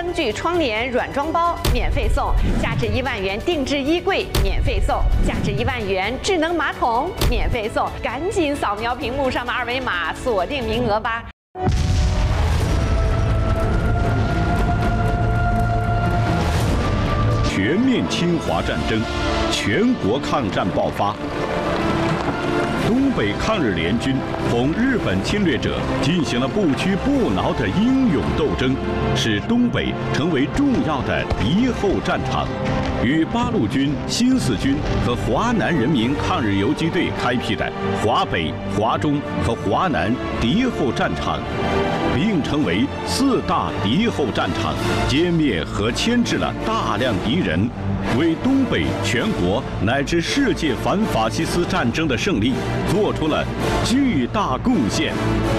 灯具、窗帘软装包免费送，价值1万元定制衣柜免费送，价值1万元智能马桶免费送。赶紧扫描屏幕上的2维码，锁定名额吧！ 全面侵华战争，全国抗战爆发。东北抗日联军同日本侵略者进行了不屈不挠的英勇斗争，使东北成为重要的敌后战场。与八路军、新四军和华南人民抗日游击队开辟的华北、华中和华南敌后战场，并成为4大敌后战场，歼灭和牵制了大量敌人，为东北、全国乃至世界反法西斯战争的胜利做出了巨大贡献。